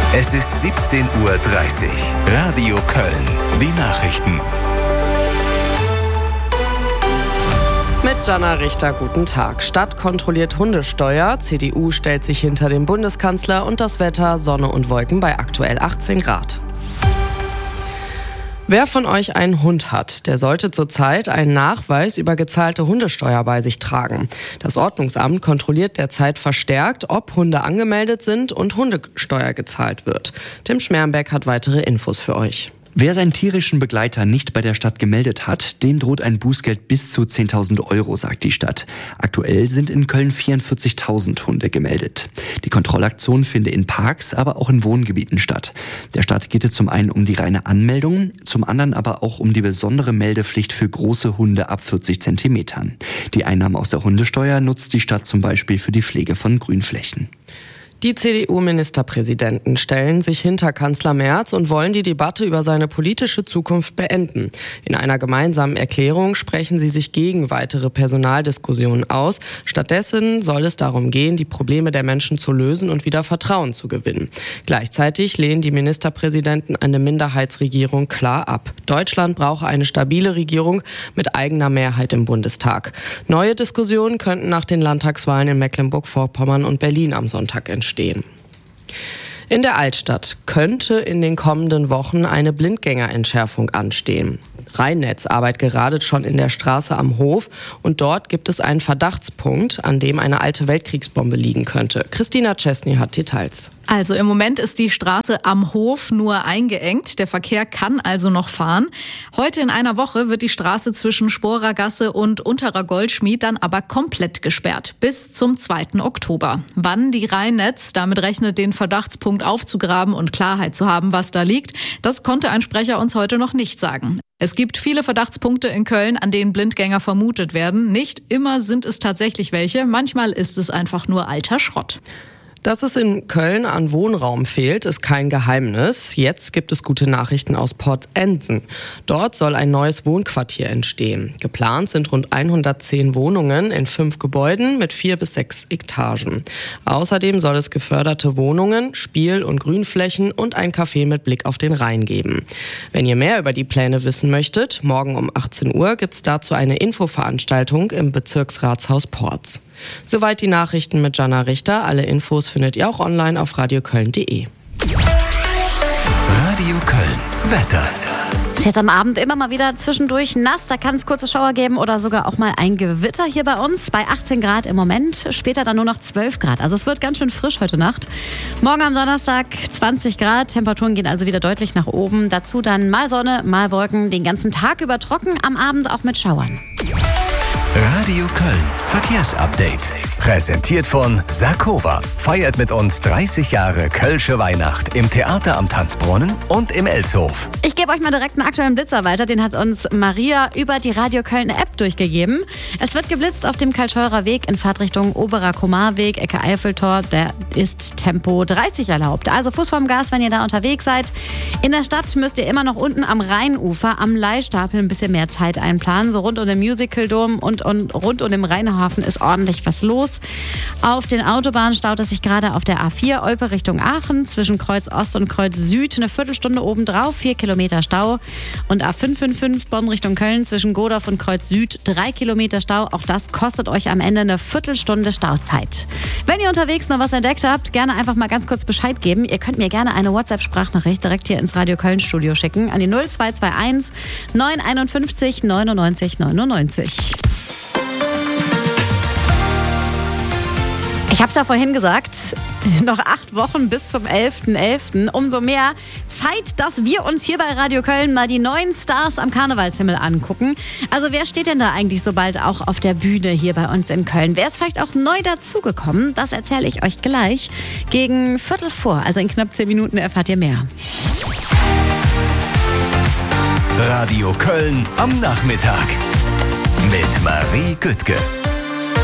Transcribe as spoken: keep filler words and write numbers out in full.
Es ist siebzehn Uhr dreißig. Radio Köln. Die Nachrichten. Mit Jana Richter, guten Tag. Stadt kontrolliert Hundesteuer, C D U stellt sich hinter den Bundeskanzler und das Wetter, Sonne und Wolken bei aktuell achtzehn Grad. Wer von euch einen Hund hat, der sollte zurzeit einen Nachweis über gezahlte Hundesteuer bei sich tragen. Das Ordnungsamt kontrolliert derzeit verstärkt, ob Hunde angemeldet sind und Hundesteuer gezahlt wird. Tim Schmerenbeck hat weitere Infos für euch. Wer seinen tierischen Begleiter nicht bei der Stadt gemeldet hat, dem droht ein Bußgeld bis zu zehntausend Euro, sagt die Stadt. Aktuell sind in Köln vierundvierzigtausend Hunde gemeldet. Die Kontrollaktion finde in Parks, aber auch in Wohngebieten statt. Der Stadt geht es zum einen um die reine Anmeldung, zum anderen aber auch um die besondere Meldepflicht für große Hunde ab vierzig Zentimetern. Die Einnahmen aus der Hundesteuer nutzt die Stadt zum Beispiel für die Pflege von Grünflächen. Die C D U-Ministerpräsidenten stellen sich hinter Kanzler Merz und wollen die Debatte über seine politische Zukunft beenden. In einer gemeinsamen Erklärung sprechen sie sich gegen weitere Personaldiskussionen aus. Stattdessen soll es darum gehen, die Probleme der Menschen zu lösen und wieder Vertrauen zu gewinnen. Gleichzeitig lehnen die Ministerpräsidenten eine Minderheitsregierung klar ab. Deutschland brauche eine stabile Regierung mit eigener Mehrheit im Bundestag. Neue Diskussionen könnten nach den Landtagswahlen in Mecklenburg-Vorpommern und Berlin am Sonntag entstehen. In der Altstadt könnte in den kommenden Wochen eine Blindgängerentschärfung anstehen. Rheinnetz arbeitet gerade schon in der Straße am Hof und dort gibt es einen Verdachtspunkt, an dem eine alte Weltkriegsbombe liegen könnte. Christina Czesny hat Details. Also im Moment ist die Straße am Hof nur eingeengt. Der Verkehr kann also noch fahren. Heute in einer Woche wird die Straße zwischen Sporergasse und Unterer Goldschmied dann aber komplett gesperrt. Bis zum zweiten Oktober. Wann die Rheinnetz damit rechnet, den Verdachtspunkt aufzugraben und Klarheit zu haben, was da liegt, das konnte ein Sprecher uns heute noch nicht sagen. Es gibt viele Verdachtspunkte in Köln, an denen Blindgänger vermutet werden. Nicht immer sind es tatsächlich welche. Manchmal ist es einfach nur alter Schrott. Dass es in Köln an Wohnraum fehlt, ist kein Geheimnis. Jetzt gibt es gute Nachrichten aus Portenden. Dort soll ein neues Wohnquartier entstehen. Geplant sind rund hundertzehn Wohnungen in fünf Gebäuden mit vier bis sechs Etagen. Außerdem soll es geförderte Wohnungen, Spiel- und Grünflächen und ein Café mit Blick auf den Rhein geben. Wenn ihr mehr über die Pläne wissen möchtet, morgen um achtzehn Uhr gibt es dazu eine Infoveranstaltung im Bezirksratshaus Porz. Soweit die Nachrichten mit Jana Richter. Alle Infos findet ihr auch online auf radio köln punkt de. Radio Köln. Wetter. Ist jetzt am Abend immer mal wieder zwischendurch nass. Da kann es kurze Schauer geben oder sogar auch mal ein Gewitter hier bei uns. Bei achtzehn Grad im Moment, später dann nur noch zwölf Grad. Also es wird ganz schön frisch heute Nacht. Morgen am Donnerstag zwanzig Grad. Temperaturen gehen also wieder deutlich nach oben. Dazu dann mal Sonne, mal Wolken. Den ganzen Tag über trocken, am Abend auch mit Schauern. Radio Köln. Verkehrsupdate. Präsentiert von Sarkova. Feiert mit uns dreißig Jahre Kölsche Weihnacht im Theater am Tanzbrunnen und im Elshof. Ich gebe euch mal direkt einen aktuellen Blitzer weiter. Den hat uns Maria über die Radio Köln App durchgegeben. Es wird geblitzt auf dem Kaltscheurer Weg in Fahrtrichtung Oberer Komarweg, Ecke Eiffeltor. Der ist Tempo dreißig erlaubt. Also Fuß vorm Gas, wenn ihr da unterwegs seid. In der Stadt müsst ihr immer noch unten am Rheinufer, am Leihstapel ein bisschen mehr Zeit einplanen. So rund um den Musical Dome und, und rund um den Rheinhafen ist ordentlich was los. Auf den Autobahnen staut es sich gerade auf der A vier Olpe Richtung Aachen zwischen Kreuz Ost und Kreuz Süd eine Viertelstunde obendrauf, vier Kilometer Stau. Und A fünf fünf fünf Bonn Richtung Köln zwischen Godorf und Kreuz Süd drei Kilometer Stau. Auch das kostet euch am Ende eine Viertelstunde Stauzeit. Wenn ihr unterwegs noch was entdeckt habt, gerne einfach mal ganz kurz Bescheid geben. Ihr könnt mir gerne eine WhatsApp-Sprachnachricht direkt hier ins Radio Köln Studio schicken an die null zwei zwei eins neun fünf eins neunundneunzig neunundneunzig. Ich habe es ja vorhin gesagt, noch acht Wochen bis zum elften elften Umso mehr Zeit, dass wir uns hier bei Radio Köln mal die neuen Stars am Karnevalshimmel angucken. Also wer steht denn da eigentlich so bald auch auf der Bühne hier bei uns in Köln? Wer ist vielleicht auch neu dazugekommen? Das erzähle ich euch gleich gegen Viertel vor. Also in knapp zehn Minuten erfahrt ihr mehr. Radio Köln am Nachmittag mit Marie Güttke.